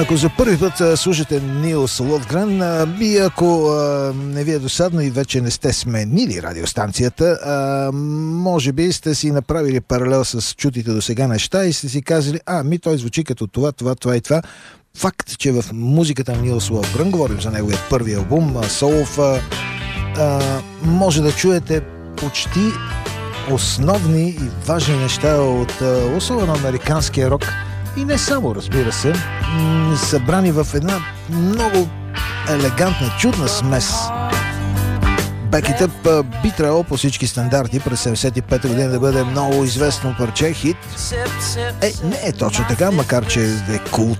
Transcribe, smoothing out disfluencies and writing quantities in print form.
Ако за първи път слушате Нилс Ловгрен и ако не ви е досадно и вече не сте сменили радиостанцията, може би сте си направили паралел с чутите до сега неща и сте си казали, той звучи като това и това. Факт, че в музиката на Нилс Ловгрен, говорим за неговия първи албум, Солов, може да чуете почти основни и важни неща от особено американския рок и не само, разбира се, събрани в една много елегантна, чудна смес. Back It Up би трябвало по всички стандарти през 75-та година да бъде много известно парче, хит. Не е точно така, макар че е култ